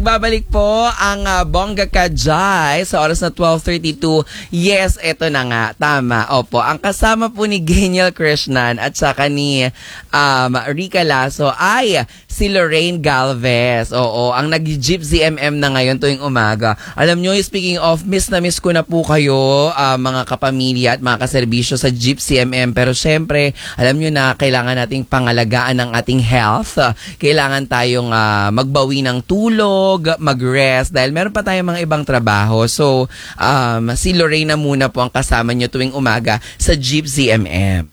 nagbabalik po ang Bongga Kajay sa oras na 12:32. Yes, eto na nga. Tama. Opo. Ang kasama po ni Geniel Krishnan at saka ni Rica Lasso ay si Lorraine Galvez. Oo. Ang nag-Gypsy MM na ngayon tuwing umaga. Alam nyo, speaking of, miss na miss ko na po kayo, mga kapamilya at mga kaserbisyo sa Gypsy MM. Pero syempre, alam nyo na kailangan nating pangalagaan ang ating health. Kailangan tayong magbawi ng tulog, mag-rest dahil meron pa tayong mga ibang trabaho. So, si Lorraine na muna po ang kasama nyo tuwing umaga sa Gypsy MM.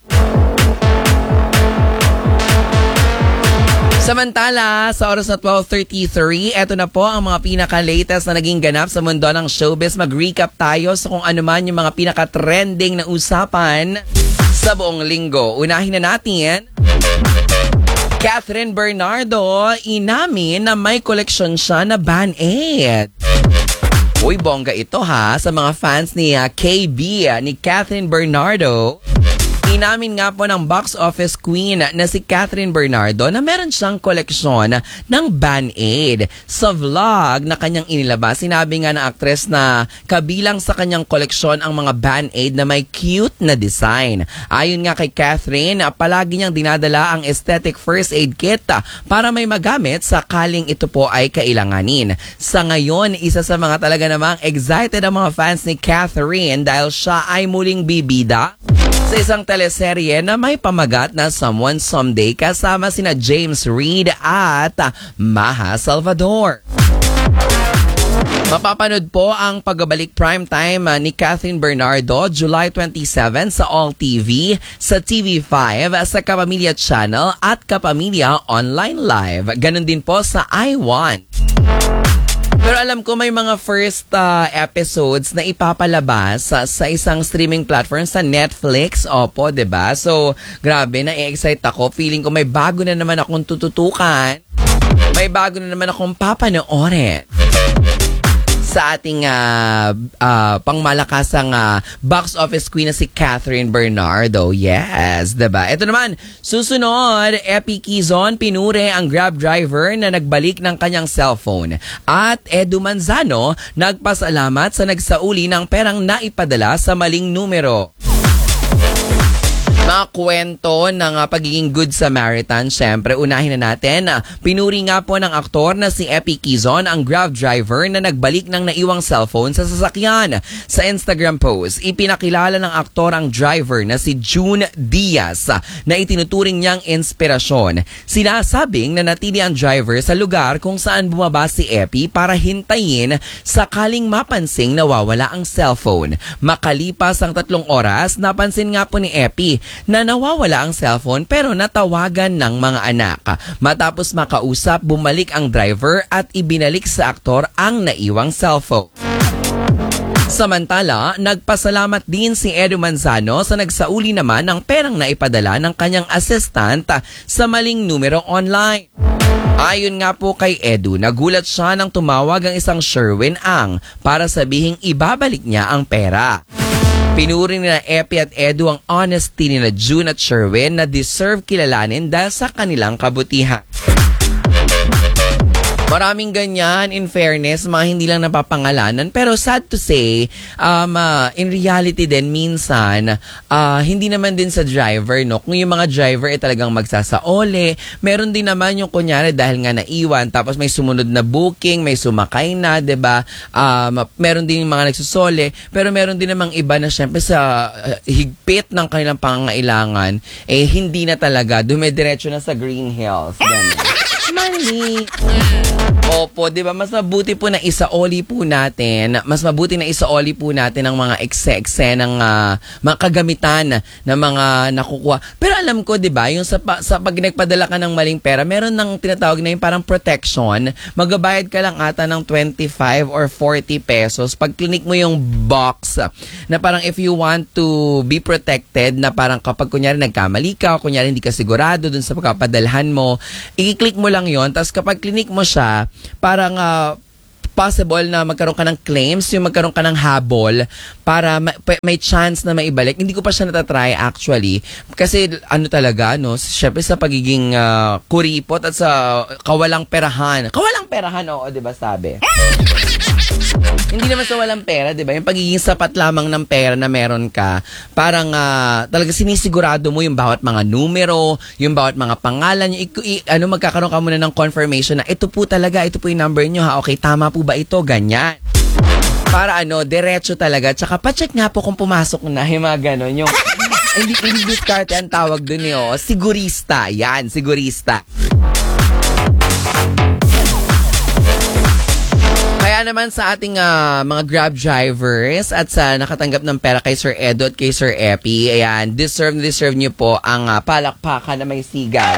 Samantala, sa oras na 12:33, eto na po ang mga pinaka-latest na naging ganap sa mundo ng showbiz. Mag-recap tayo sa kung ano man yung mga pinaka-trending na usapan sa buong linggo. Unahin na natin, Catherine Bernardo inamin na may koleksyon siya na Band-Aid. Uy, bongga ito ha, sa mga fans ni KB, ni Catherine Bernardo. Inamin nga po ng box office queen na si Catherine Bernardo na meron siyang koleksyon ng Band-Aid. Sa vlog na kanyang inilabas, sinabi nga ng aktres na kabilang sa kanyang koleksyon ang mga Band-Aid na may cute na design. Ayon nga kay Catherine, palagi niyang dinadala ang aesthetic first aid kit para may magamit sakaling ito po ay kailanganin. Sa ngayon, isa sa mga talaga namang excited ang mga fans ni Catherine dahil siya ay muling bibida sa isang teleserye na may pamagat na Someone Someday kasama sina James Reid at Maha Salvador. Mapapanood po ang pagbabalik primetime ni Catherine Bernardo July 27 sa All TV, sa TV5, sa Kapamilya Channel at Kapamilya Online Live. Ganon din po sa iWant. Pero alam ko may mga first episodes na ipapalabas sa isang streaming platform sa Netflix. Opo, 'di ba? So, grabe, na-excite ako. Feeling ko may bago na naman akong tututukan. May bago na naman akong papanoorin sa ating pangmalakasang box office queen na si Catherine Bernardo. Yes, diba? Ito naman, susunod, Epi Quizon pinuri ang Grab driver na nagbalik ng kanyang cellphone. At Edu Manzano nagpasalamat sa nagsauli ng perang naipadala sa maling numero. Mga kwento ng pagiging good Samaritan, syempre, unahin na natin. Pinuri nga po ng aktor na si Epi Quizon ang Grab driver na nagbalik ng naiwang cellphone sa sasakyan. Sa Instagram post, ipinakilala ng aktor ang driver na si June Diaz na itinuturing niyang inspirasyon. Sinasabing nanatili ang driver sa lugar kung saan bumaba si Epi para hintayin sakaling mapansing nawawala ang cellphone. Makalipas ang 3 oras, napansin nga po ni Epi na nawawala ang cellphone pero natawagan ng mga anak. Matapos makausap, bumalik ang driver at ibinalik sa aktor ang naiwang cellphone. Samantala, nagpasalamat din si Edu Manzano sa nagsauli naman ng perang naipadala ng kanyang assistant sa maling numero online. Ayon nga po kay Edu, nagulat siya nang tumawag ang isang Sherwin Ang para sabihing ibabalik niya ang pera. Pinuri nila Epi at Edu ang honesty nila June at Sherwin na deserve kilalanin dahil sa kanilang kabutihan. Maraming ganyan, in fairness, mga hindi lang napapangalanan. Pero sad to say, in reality din, minsan, hindi naman din sa driver, no? Kung yung mga driver ay talagang magsasaole, meron din naman yung kunyari dahil nga naiwan, tapos may sumunod na booking, may sumakay na, diba? Meron din yung mga nagsusole, pero meron din namang iba na syempre sa higpit ng kanilang pangangailangan, hindi na talaga, dumidiretso na sa Green Hills. Ganun. Money. Opo, di ba? Mas mabuti po na isaoli po natin. Mas mabuti na isaoli po natin ang mga ekse-ekse ng mga kagamitan na mga nakukuha. Pero alam ko, di ba, yung sa pag nagpadala ka ng maling pera, meron ng tinatawag na yung parang protection. Magbabayad ka lang ata ng 25 or 40 pesos. Pag clinic mo yung box na parang if you want to be protected, na parang kapag kunyari nagkamali ka, o kunyari hindi ka sigurado dun sa pagkapadalhan mo, i-click mo lang yon. Tapos kapag clinic mo siya, parang possible na magkaroon ka ng claims, yung magkaroon ka ng habol para may chance na maibalik. Hindi ko pa siya natatry actually. Kasi ano talaga, no? Syempre sa pagiging kuripot at sa kawalang perahan. Kawalang perahan, oo, di ba sabi? Hindi naman sa walang pera, di ba? Yung pagiging sapat lamang ng pera na meron ka, parang talaga sinisigurado mo yung bawat mga numero, yung bawat mga pangalan, magkakaroon ka muna ng confirmation na ito po talaga, ito po yung number nyo ha, okay, tama po ba ito? Ganyan. Para diretso talaga. Tsaka pa-check nga po kung pumasok na, yung mga ganon. Yung, hindi discard ang tawag dun sigurista. Yan, sigurista. Kaya naman sa ating mga Grab drivers at sa nakatanggap ng pera kay Sir Edo at kay Sir Epi, ayan, deserve nyo po ang palakpakan na may sigal.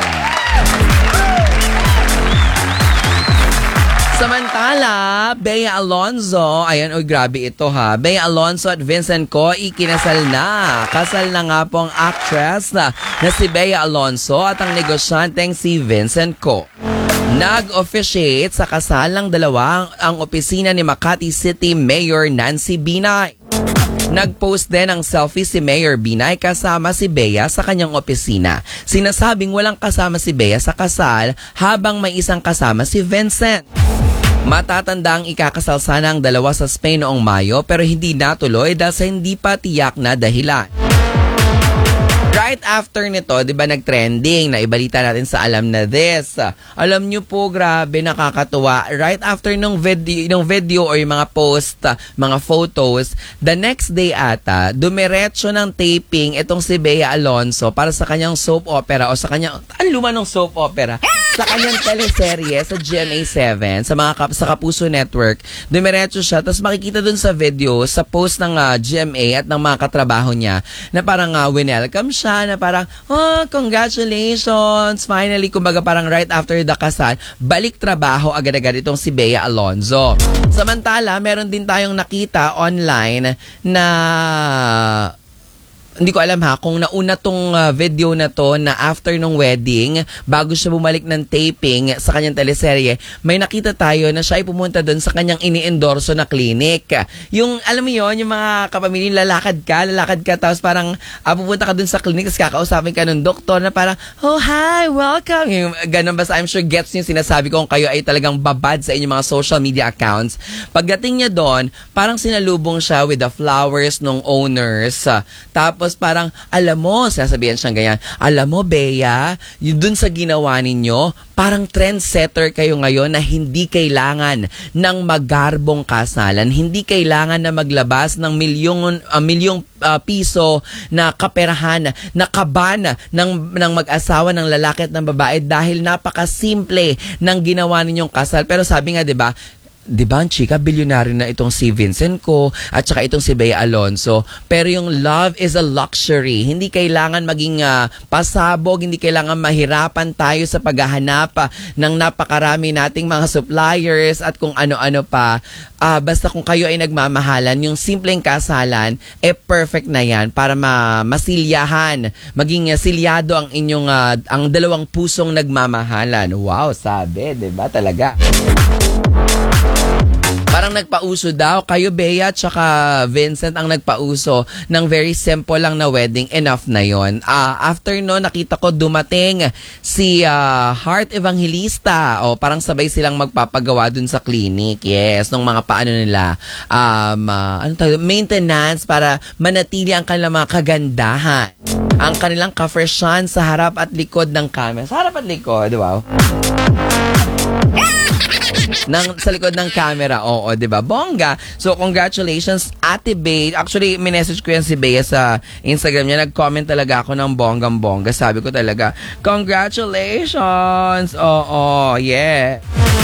Samantala, Bea Alonzo, ayan, grabe ito ha. Bea Alonzo at Vincent Co, ikinasal na. Kasal na nga po ang actress na si Bea Alonzo at ang negosyanteng si Vincent Co. Nag-officiate sa kasal ng dalawa ang opisina ni Makati City Mayor Nancy Binay. Nag-post din ng selfie si Mayor Binay kasama si Bea sa kanyang opisina. Sinasabing walang kasama si Bea sa kasal habang may isang kasama si Vincent. Matatanda ang ikakasal sana ang dalawa sa Spain noong Mayo pero hindi natuloy dahil sa hindi pa tiyak na dahilan. Right after nito, di ba nag-trending, na ibalita natin sa Alam na This. Alam nyo po, grabe, nakakatuwa. Right after nung video or yung mga post, mga photos, the next day ata, dumiretso ng taping itong si Bea Alonzo para sa kanyang soap opera o sa kanyang, ang luma ng soap opera? Sa kanyang teleserye sa GMA7, sa Kapuso Network, dumiretso siya. Tapos makikita dun sa video, sa post ng GMA at ng mga katrabaho niya, na parang welcome siya, na parang, congratulations! Finally, kumbaga parang right after the kasal, balik trabaho agad-agad itong si Bea Alonzo. Samantala, meron din tayong nakita online na hindi ko alam kung nauna tong video na to na after nung wedding, bago siya bumalik ng taping sa kanyang teleserye, may nakita tayo na siya ay pumunta doon sa kanyang ini-endorso na clinic. Yung, alam mo yon, yung mga kapamilya, lalakad ka, tapos parang pupunta ka doon sa clinic, tapos kakausapin ka ng doktor na parang, oh, hi, welcome. Yung, ganun basta, I'm sure gets yung sinasabi ko kung kayo ay talagang babad sa inyong mga social media accounts. Pagdating niya doon, parang sinalubong siya with the flowers ng owners. Tapos parang, alam mo, sasabihan siyang ganyan, alam mo, Bea, yun dun sa ginawa ninyo, parang trendsetter kayo ngayon na hindi kailangan ng magarbong kasalan, hindi kailangan na maglabas ng milyong piso na kaperahan, na kaban ng mag-asawa ng lalaki at ng babae dahil napakasimple ng ginawa ninyong kasal. Pero sabi nga, 'di ba, ang chika, bilyonaryo na itong si Vincent Co at saka itong si Bea Alonzo. Pero yung love is a luxury. Hindi kailangan maging pasabog, hindi kailangan mahirapan tayo sa paghahanap ng napakarami nating mga suppliers at kung ano-ano pa. Basta kung kayo ay nagmamahalan, yung simpleng kasalan, perfect na yan para masilyahan, maging silyado ang inyong, ang dalawang pusong nagmamahalan. Wow, sabi, diba talaga? Parang nagpauso daw. Kayo, Bea, tsaka Vincent ang nagpauso ng very simple lang na wedding. Enough na yon. After no, nakita ko dumating si Heart Evangelista. Parang sabay silang magpapagawa dun sa clinic. Yes, nung mga paano nila. Maintenance para manatili ang kanilang mga kagandahan. Ang kanilang ka-freshan sa harap at likod ng camera. Sa harap at likod, wow. Sa likod ng camera, oo, diba? Bongga. So, congratulations, Ate Bea. Actually, minessage ko yan si Bea sa Instagram niya. Nag-comment talaga ako ng bonggang-bongga. Sabi ko talaga, congratulations! Oo, yeah.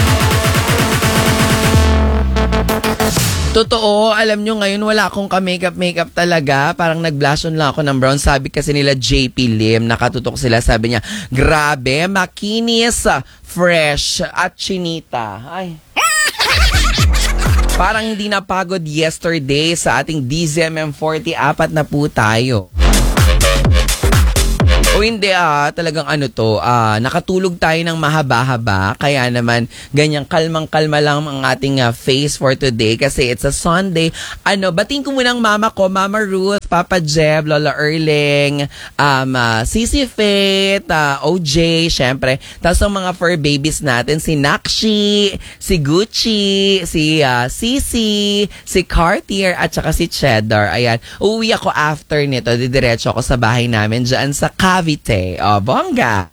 Totoo, alam nyo ngayon wala akong ka-makeup talaga. Parang nag-blush on lang ako ng brown. Sabi kasi nila JP Lim, nakatutok sila. Sabi niya, grabe, makinis, fresh, at chinita. Ay. Parang hindi napagod yesterday sa ating DZMM40. 4 na po tayo. O hindi talagang nakatulog tayo ng mahaba-haba. Kaya naman, ganyang kalmang-kalma lang ang ating face for today kasi it's a Sunday. Batiin ko muna ang mama ko, Mama Ruth, Papa Jeb, Lola Erling, Sisi Faith, OJ, syempre. Tapos ang mga fur babies natin, si Nakshi, si Gucci, si Sisi, si Cartier, at saka si Cheddar. Ayan, uuwi ako after nito. Didiretso ako sa bahay namin dyan sa Cavite. Bongga!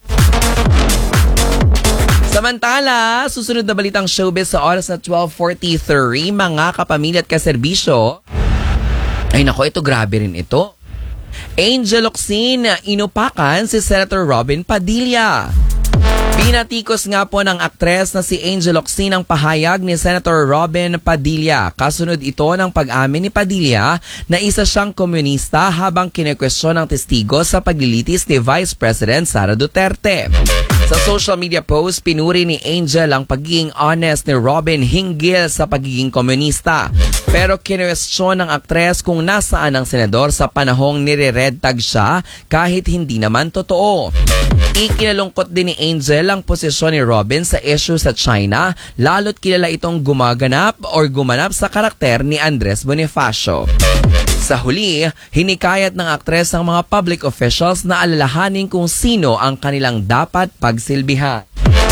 Samantala, susunod na balitang showbiz sa oras na 12:43, mga kapamilya at kaserbisyo. Ay nako, ito grabe rin ito. Angel Locsin, inupakan si Senator Robin Padilla. Binatikos nga po ng aktres na si Angel Locsin ang pahayag ni Senator Robin Padilla. Kasunod ito ng pag-amin ni Padilla na isa siyang komunista habang kinekwestiyon ng testigo sa paglilitis ni Vice President Sara Duterte. Sa social media post, pinuri ni Angel ang pagiging honest ni Robin hinggil sa pagiging komunista. Pero kinwestiyon ng aktres kung nasaan ang senador sa panahong nire-red tag siya kahit hindi naman totoo. Ikinalungkot din ni Angel ang posisyon ni Robin sa issue sa China, lalo't kilala itong gumanap sa karakter ni Andres Bonifacio. Sa huli, hinikayat ng aktres ang mga public officials na alalahanin kung sino ang kanilang dapat pagsilbihan.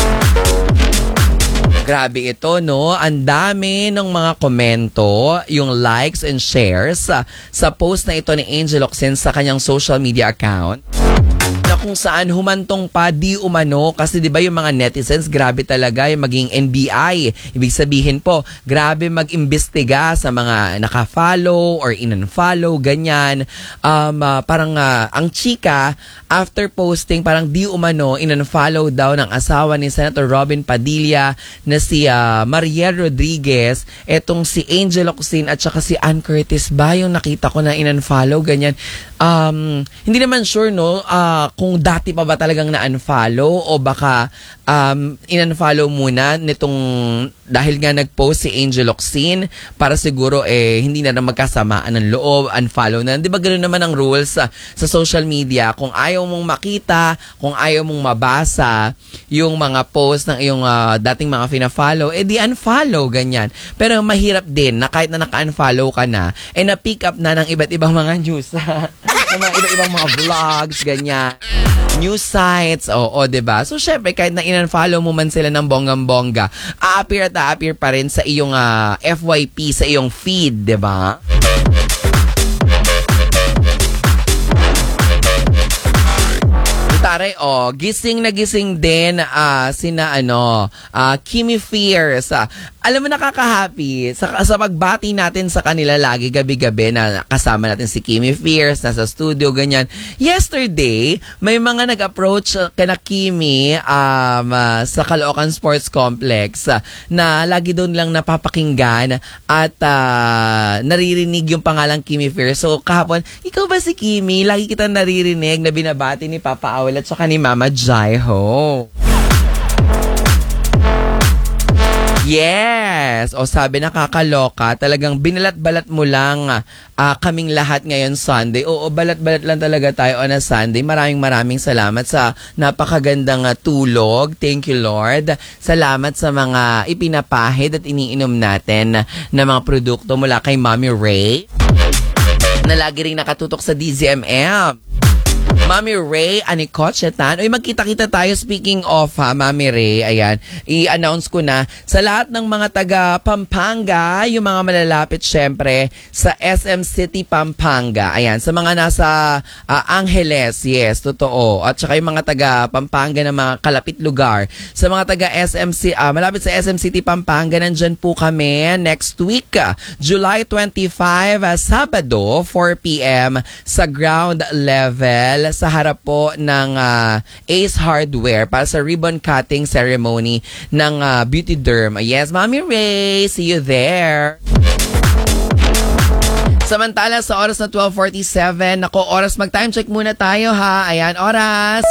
Grabe ito, no? Ang dami ng mga komento, yung likes and shares sa post na ito ni Angel Locsin sa kanyang social media account. Na kung saan humantong pa di umano kasi 'di ba yung mga netizens grabe talaga yung maging NBI. Ibig sabihin po, grabe mag-imbestiga sa mga naka-follow or in-unfollow ganyan. Ang chika after posting parang di umano in-unfollow daw ng asawa ni Senator Robin Padilla na si Mariel Rodriguez, etong si Angel Locsin at saka si Ann Curtis ba yung nakita ko na in-unfollow ganyan. Hindi naman sure no kung dati pa ba talagang na-unfollow o baka in-unfollow muna nitong dahil nga nag-post si Angel Locsin para siguro hindi na magkasamaan ng loob, unfollow na. Di ba ganoon naman ang rules sa social media? Kung ayaw mong makita, kung ayaw mong mabasa yung mga post ng iyong dating mga fina-follow, di unfollow, ganyan. Pero mahirap din na kahit na naka-unfollow ka na, na-pick up na ng iba't ibang mga news. Ng mga iba-ibang mga vlogs, ganyan. News sites, diba? So, syempre, kahit na in-unfollow mo man sila ng bonggang-bongga, a-appear at a-appear pa rin sa iyong FYP, sa iyong feed, diba? Taray, gising na gising din sina Kimi Fierce. Alam mo, nakaka-happy sa pagbati natin sa kanila lagi gabi-gabi na kasama natin si Kimi Fierce nasa studio, ganyan. Yesterday, may mga nag-approach kina Kimi sa Caloocan Sports Complex na lagi doon lang napapakinggan at naririnig yung pangalang Kimi Fierce. So kahapon, ikaw ba si Kimi? Lagi kita naririnig na binabati ni Papa Awel at saka ni Mama Jaiho. Yes! Sabi, nakakaloka. Talagang binalat-balat mo lang kaming lahat ngayon Sunday. Balat-balat lang talaga tayo on a Sunday. Maraming salamat sa napakagandang tulog. Thank you, Lord. Salamat sa mga ipinapahid at iniinom natin na mga produkto mula kay Mommy Ray na lagi rin nakatutok sa DZMM. Mommy Ray, Anicot, Shetan. Magkita-kita tayo. Speaking of, Mommy Ray, ayan, i-announce ko na sa lahat ng mga taga Pampanga, yung mga malalapit syempre sa SM City, Pampanga. Ayan, sa mga nasa Angeles, yes, totoo. At saka yung mga taga Pampanga na mga kalapit lugar. Sa mga taga SMC, malapit sa SM City, Pampanga, nandyan po kami next week, July 25, Sabado, 4 p.m. sa ground level sa harap po ng Ace Hardware para sa ribbon cutting ceremony ng Beauty Derm. Yes, Mommy Ray, see you there. Samantala sa oras na 12:47, oras mag-time check muna tayo ha. Ayan, oras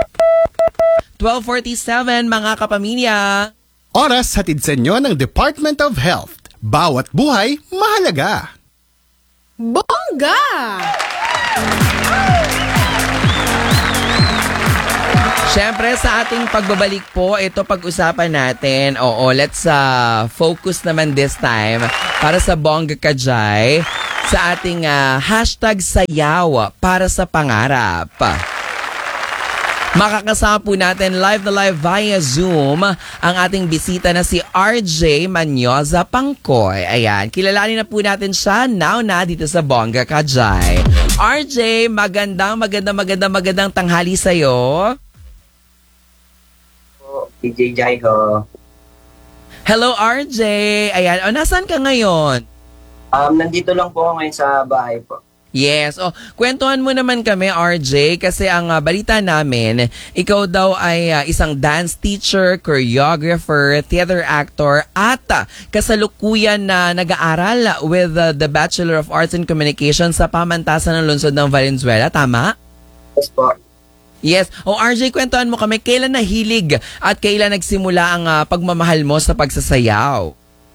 12:47 mga kapamilya. Oras hatid sa inyo ng Department of Health. Bawat buhay mahalaga. Bongga! Siyempre, sa ating pagbabalik po, ito pag-usapan natin. Oo, let's focus naman this time para sa Bongga Kajay sa ating hashtag sayaw para sa pangarap. Makakasama po natin live na live via Zoom ang ating bisita na si RJ Manyoza Pangkoy. Ayan, kilalanin na po natin siya now na dito sa Bongga Kajay. RJ, magandang tanghali sa'yo. DJ Jai ho. Hello RJ, ayan, nasaan ka ngayon? Nandito lang po ako ngayon sa bahay po. Yes. Kwentuhan mo naman kami, RJ, kasi ang balita namin, ikaw daw ay isang dance teacher, choreographer, theater actor, at kasalukuyan na nag-aaral with the Bachelor of Arts in Communication sa pamantasan ng lungsod ng Valenzuela. Tama? Yes po. Yes. RJ, kwentuhan mo kami, kailan nahilig at kailan nagsimula ang pagmamahal mo sa pagsasayaw?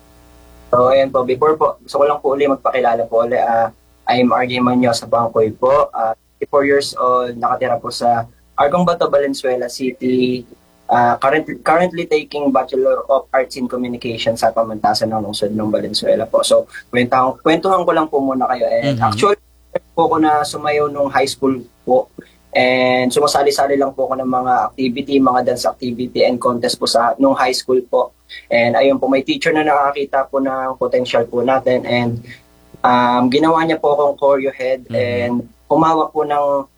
So, ayan po. Before po, gusto ko lang po ulit magpakilala po ulit. I'm RJ Manyoza Pangkoy po. 54 years old, nakatira po sa Argong Bato, Valenzuela City. Currently taking Bachelor of Arts in Communication sa pamantasan ng lungsod ng Valenzuela po. So, kwentuhan ko lang po muna kayo. And actually, po ako na sumayaw nung high school po. And sumasali-sali lang po ako ng mga activity, mga dance activity and contest po sa nung high school po. And ayun po, may teacher na nakakita po ng potential po natin. And ginawa niya po akong choreo head and humawak po ng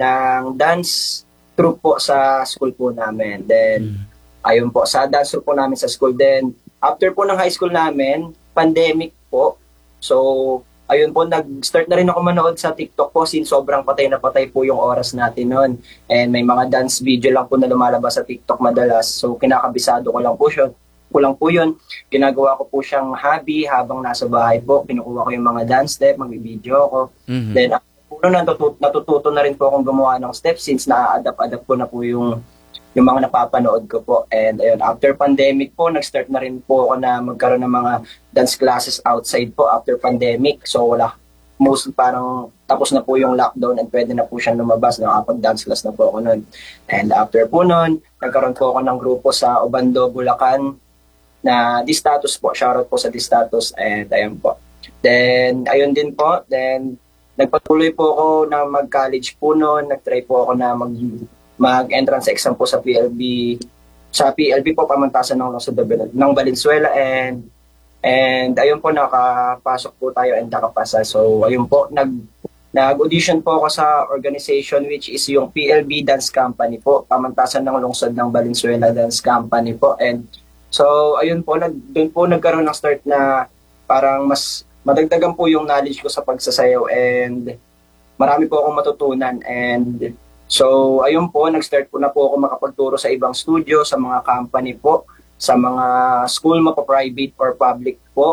dance troupe po sa school po namin. Then, ayun po, sa dance troupe po namin sa school. Then, after po ng high school namin, pandemic po. So, ayun po, nag-start na rin ako manood sa TikTok po since sobrang patay na patay po yung oras natin noon. And may mga dance video lang po na lumalabas sa TikTok madalas. So, kinakabisado ko lang po siya. Yun. Ginagawa ko po siyang hobby habang nasa bahay po. Kinukuha ko yung mga dance step, mag-video ako. Then, natututo na rin po akong gumawa ng steps since na-adapt ko na po yung mga napapanood ko po. And ayun, after pandemic po, nag-start na rin po ako na magkaroon ng mga dance classes outside po after pandemic. So, parang tapos na po yung lockdown and pwede na po siyang lumabas. Nakapag-dance class na po ako nun. And after po nun, nagkaroon po ako ng grupo sa Obando, Bulacan, na Distatus po, shoutout po sa Distatus, and ayun po. Then, ayun din po, then nagpatuloy po ako na mag-college po noon, nag-try po ako na mag-entrance exam po sa PLB po, pamantasan ng lungsod ng Valenzuela, and ayun po, nakapasok po tayo and nakapasa. So, ayun po, nag-audition po ako sa organization which is yung PLB Dance Company po, pamantasan ng lungsod ng Valenzuela Dance Company po, and so, ayun po, doon po nagkaroon ng start na parang mas madagdagan po yung knowledge ko sa pagsasayaw and marami po akong matutunan. And so, ayun po, nag-start po na po ako makapagturo sa ibang studio, sa mga company po, sa mga school, private or public po.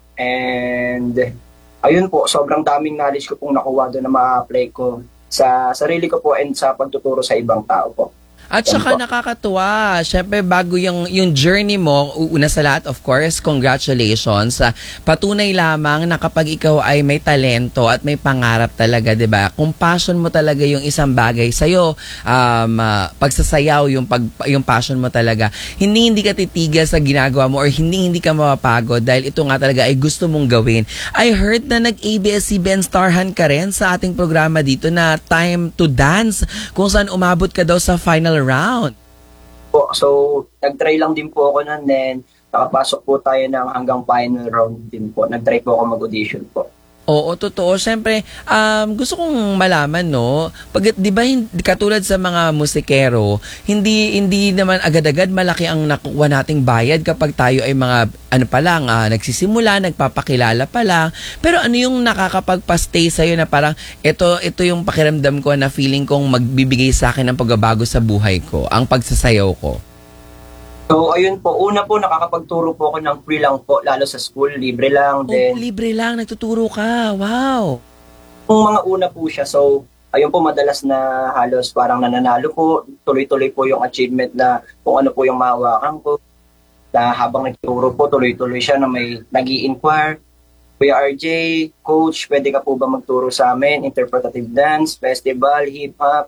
And ayun po, sobrang daming knowledge ko pong nakuha doon na ma-apply ko sa sarili ko po and sa pagtuturo sa ibang tao po. At saka nakakatuwa, syempre bago yung journey mo, una sa lahat of course, congratulations. Patunay lamang na kapag ikaw ay may talento at may pangarap talaga, 'di ba? Kung passion mo talaga yung isang bagay sa'yo, pagsasayaw yung passion mo talaga, hindi ka titigil sa ginagawa mo or hindi ka mapapagod dahil ito nga talaga ay gusto mong gawin. I heard na nag-ABS-CBN starhan ka rin sa ating programa dito na Time to Dance, kung saan umabot ka daw sa final round. So, nag-try lang din po ako nun, then nakapasok po tayo ng hanggang final round din po. Nag-try po ako mag-audition po. Oo, totoo. Siyempre, gusto kong malaman, no? Di ba, katulad sa mga musikero, hindi naman agad-agad malaki ang nakuha nating bayad kapag tayo ay mga, nagsisimula, nagpapakilala pa lang. Pero ano yung nakakapagpa-stay sa'yo na parang, ito yung pakiramdam ko na feeling kong magbibigay sa akin ng pagbabago sa buhay ko, ang pagsasayaw ko? So, ayun po. Una po, nakakapagturo po ako ng free lang po, lalo sa school, libre lang. Then, libre lang, nagtuturo ka. Wow! Yung mga una po siya. So, ayun po, madalas na halos parang nananalo po. Tuloy-tuloy po yung achievement na kung ano po yung mahawakan ko. Na habang nagturo po, tuloy-tuloy siya na may nag-i-inquire. Kuya RJ, coach, pwede ka po ba magturo sa amin? Interpretative dance, festival, hip-hop.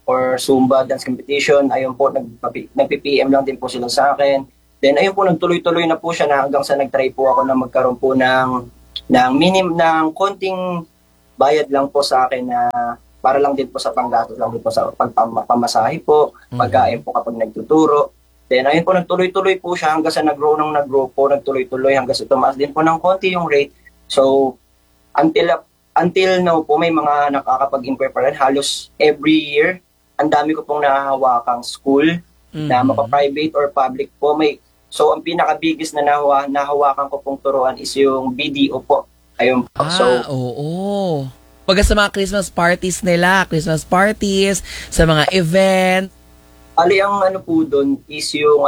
or Zumba dance competition. Ayun po, nagpi-PM lang din po sila sa akin. Then ayun po, nagtuloy-tuloy na po siya na hanggang sa nag-try po ako na magkaroon po ng konting bayad lang po sa akin na para lang din po sa panggastos lang din po sa pagpamasahe po, pagkain po kapag nagtuturo. Then ayun po, nagtuloy-tuloy po siya hanggang sa nag-grow po, nagtuloy-tuloy hanggang sa tumaas din po ng konti yung rate. So, until now po, may mga nakakapag-inquire pa rin. Halos every year, ang dami ko pong nahahawakang school na mapa-private or public po. So, ang pinaka-biggest na nahawakan ko pong turuan is yung BDO po. Ayun po. Oo. Pagka sa mga Christmas parties nila, sa mga event. Ali, ang ano po doon is yung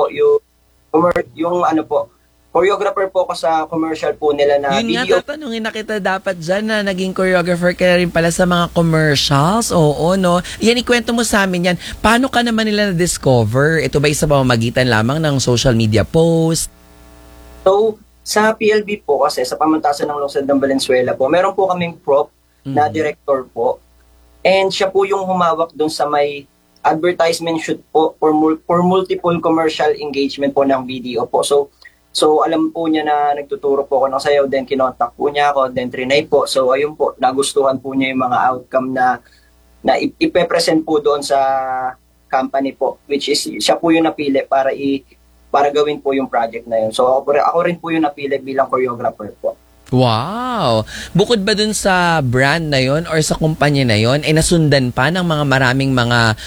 choreographer po ko sa commercial po nila na Yun video. nga, tatanungin na kita dapat dyan na naging choreographer ka na rin pala sa mga commercials. Oo, no? Yan, ikwento mo sa amin yan. Paano ka naman nila na-discover? Ito ba isa pamamagitan lamang ng social media post? So, sa PLB po kasi, sa pamantasan ng Lungsod ng Valenzuela po, meron po kaming prop na director po. And siya po yung humawak doon sa may advertisement shoot po for multiple commercial engagement po ng video po. So alam po niya na nagtuturo po ako ng sayaw, then kinontak po niya ako, then trinay po. So ayun po, nagustuhan po niya yung mga outcome na ipe-present po doon sa company po, which is siya po yung napili para gawin po yung project na yun. So ako rin po yung napili bilang choreographer po. Wow! Bukod ba dun sa brand na yon or sa kumpanya na yon, nasundan pa ng maraming mga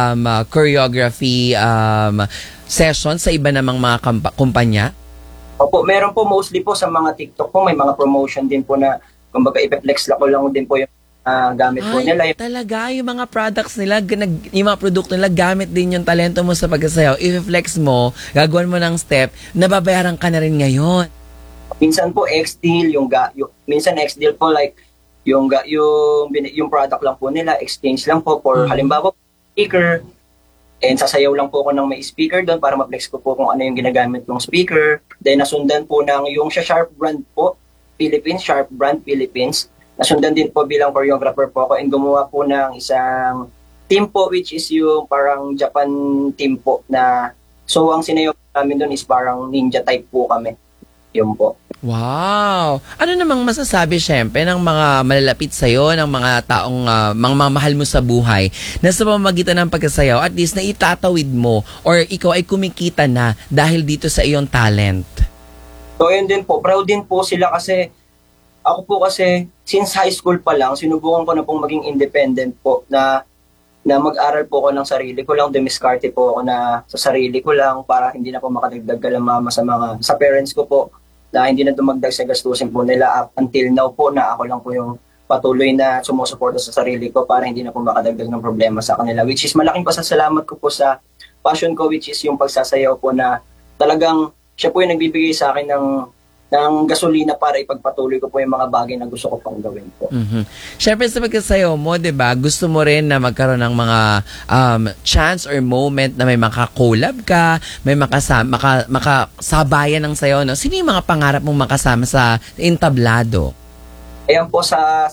choreography sessions sa iba namang mga kumpanya? Opo, meron po mostly po sa mga TikTok po, may mga promotion din po na kumbaga ipe-flex lang din po yung gamit po nila. Talaga, yung mga products nila, yung mga produkto nila, gamit din yung talento mo sa pagsasayaw. If-flex mo, gagawin mo ng step, nababayaran ka na rin ngayon. Minsan po X-Deal, minsan X-Deal po like yung product lang po nila, exchange lang po for halimbawa speaker. And sasayaw lang po ako ng may speaker doon para ma-flex ko po kung ano yung ginagamit ng speaker. Then nasundan po ng yung Sharp brand po, Sharp brand Philippines. Nasundan din po bilang choreographer po ako and gumawa po ng isang team po which is yung parang Japan team po na so ang sinayaw namin doon is parang ninja type po kami. Yun po. Wow! Ano namang masasabi syempre ng mga malalapit sa'yo, ng mga taong mga mahal mo sa buhay na sa pamamagitan ng pagkasayaw at least na itatawid mo or ikaw ay kumikita na dahil dito sa iyong talent? So yun din po, proud din po sila kasi ako po kasi since high school pa lang, sinubukan ko na pong maging independent po na mag-aral po ako ng sarili ko lang, dumiskarte po ako na sa sarili ko lang para hindi na po makadagdag kalamama sa parents ko po na hindi na dumagdag sa gastusin po nila up until now po na ako lang po yung patuloy na sumusuporta sa sarili ko para hindi na po makadagdag ng problema sa kanila. Which is malaking pasasalamat ko po sa passion ko which is yung pagsasayaw po na talagang siya po yung nagbibigay sa akin ng gasolina para ipagpatuloy ko po yung mga bagay na gusto ko pang gawin po. Siyempre sa pagkasayaw mo, 'di ba? Gusto mo rin na magkaroon ng mga chance or moment na may makakolab ka, may makasabayan ng sayaw, no? Sino yung mga pangarap mong makasama sa entablado? Ayan po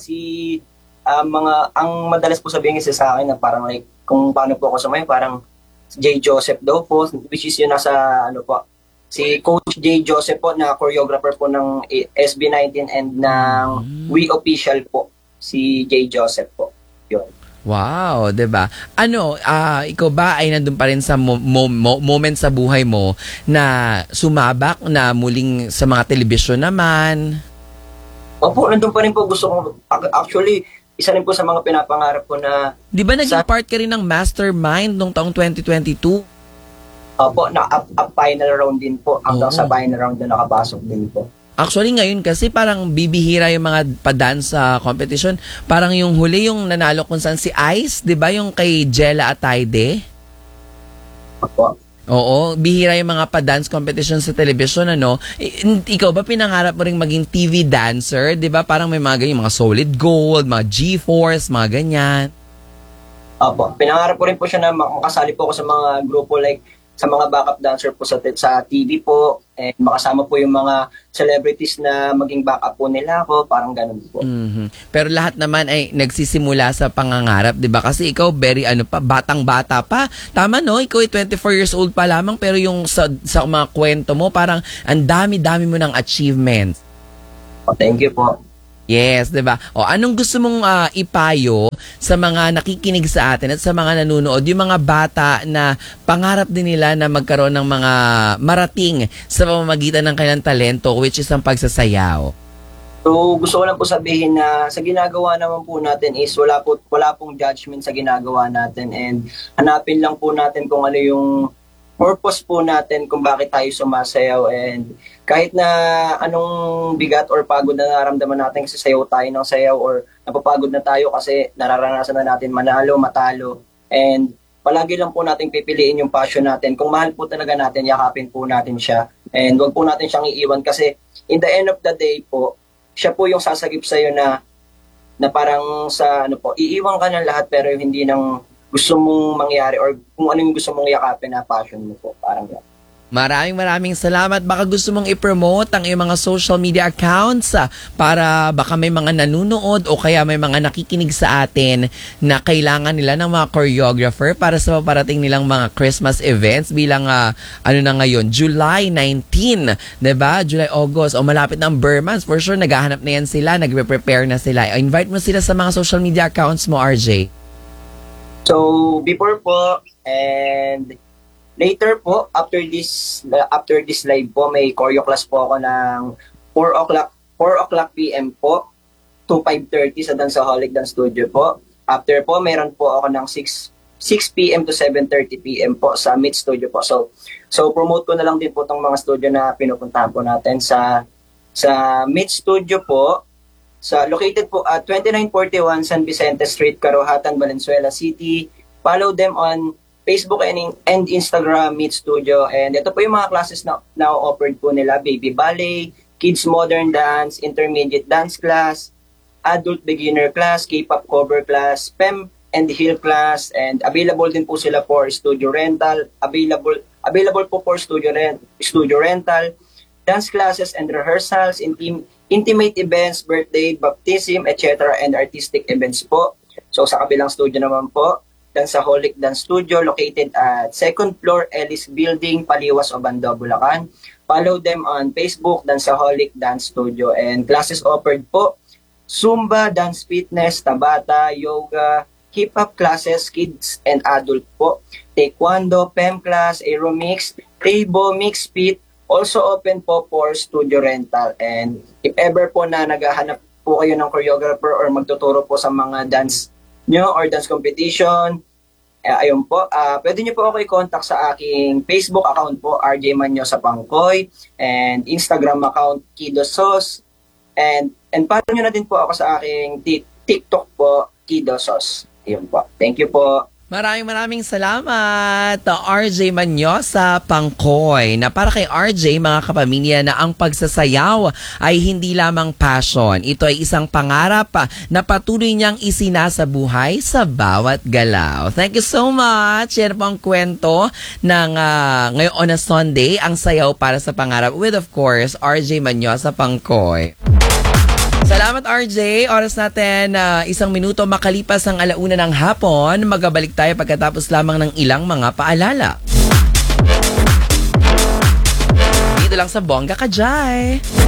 ang madalas po sabihin kasi sa akin na parang like kung paano po ako sumayaw, parang J. Joseph daw po, which is yun nasa si Coach J. Joseph po na choreographer po ng SB19 and ng We Official po, si J. Joseph po. Yun. Wow, 'di ba? Ikaw ba ay nandun pa rin sa moment sa buhay mo na sumabak na muling sa mga telebisyon naman? Opo, nandun pa rin po. Gusto ko, actually, isa rin po sa mga pinapangarap ko na... Di ba naging part ka rin ng Mastermind noong taong 2022? Opo, up final round din po. Hanggang sa final round na nakapasok din po. Actually, ngayon kasi parang bibihira yung mga pa-dance competition. Parang yung huli yung nanalo kung saan si Ice, di ba? Yung kay Jella Ataide. Opo. Oo, bihira yung mga pa-dance competition sa television, ano? Ikaw ba pinangarap mo ring maging TV dancer? Di ba? Parang may mga ganyan, mga Solid Gold, mga G-Force, mga ganyan. Opo, pinangarap ko rin po siya na makasali po ako sa mga grupo like sa mga backup dancer po sa TV po, and makasama po yung mga celebrities na maging backup po nila ako, parang ganun po. Pero lahat naman ay nagsisimula sa pangangarap, 'di ba? Kasi ikaw very batang-bata pa. Tama no, ikaw ay 24 years old pa lamang, pero yung sa mga kwento mo parang ang dami-dami mo ng achievements. Thank you po. Yes, 'di ba? O anong gusto mong ipayo sa mga nakikinig sa atin at sa mga nanonood, yung mga bata na pangarap din nila na magkaroon ng mga marating sa pamamagitan ng kanilang talento, which is ang pagsasayaw? So, gusto ko lang po sabihin na sa ginagawa naman po natin is wala pong judgment sa ginagawa natin, and hanapin lang po natin kung ano yung purpose po natin kung bakit tayo sumasayaw, and kahit na anong bigat or pagod na nararamdaman natin kasi sayaw tayo ng sayaw, or napapagod na tayo kasi nararanasan na natin manalo, matalo, and palagi lang po natin pipiliin yung passion natin. Kung mahal po talaga natin, yakapin po natin siya, and wag po natin siyang iiwan kasi in the end of the day po, siya po yung sasagip sa'yo na parang sa iiwan ka ng lahat pero hindi ng gusto mong mangyari or kung ano yung gusto mong yakapin na passion mo po. Parang yan. Maraming salamat. Baka gusto mong i-promote ang iyong mga social media accounts para baka may mga nanonood o kaya may mga nakikinig sa atin na kailangan nila ng mga choreographer para sa paparating nilang mga Christmas events bilang ngayon, July 19, 'di ba? July, August, o malapit ng Burmans. For sure, naghahanap na yan sila, nagre-prepare na sila. Invite mo sila sa mga social media accounts mo, RJ. So, before po and later po, after this live po, may choreo class po ako ng 4 o'clock PM po to 5:30 sa Danceholic Dance Studio po. After po, meron po ako ng 6 PM to 7:30 PM po sa Meet Studio po. So promote ko na lang din po tong mga studio na pinupuntahan po natin sa Meet Studio po. Located po at 2941 San Vicente Street, Carohatan, Valenzuela City. Follow them on Facebook and Instagram, Meet Studio. And ito po yung mga classes na offered po nila: Baby Ballet, Kids Modern Dance, Intermediate Dance Class, Adult Beginner Class, K-pop Cover Class, PEM and Hill Class. And available din po sila for studio rental. Available po for studio rental, dance classes and rehearsals, intimate events, birthday, baptism, etc. and artistic events po. So sa kabilang studio naman po, Danceholic Dance Studio, located at 2nd floor, Ellis Building, Paliwas, Obando, Bulacan. Follow them on Facebook, Danceholic Dance Studio. And classes offered po: Zumba, Dance Fitness, Tabata, Yoga, Hip-Hop classes, kids and adult po, Taekwondo, PEM class, Aeromix, Table, Mix Fit. Also open po for studio rental. And if ever po na naghahanap po kayo ng choreographer or magtuturo po sa mga dance nyo or dance competition, ayun po, pwede nyo po ako i-contact sa aking Facebook account po, RJ Manyosa Pangkoy, and Instagram account, Kido Sauce, and follow nyo na din po ako sa aking TikTok po, Kido Sauce. Ayun po. Thank you po. Maraming salamat, RJ Manyosa Pangkoy. Na para kay RJ, mga kapamilya, na ang pagsasayaw ay hindi lamang passion. Ito ay isang pangarap na patuloy niyang isinasabuhay sa bawat galaw. Thank you so much. Yan po ang kwento ng ngayon on a Sunday, ang sayaw para sa pangarap with, of course, RJ Manyosa Pangkoy. Salamat, RJ. Oras natin 1 minuto makalipas ang 1:00 ng hapon. Magabalik tayo pagkatapos lamang ng ilang mga paalala. Dito lang sa Bongga Ka Jai.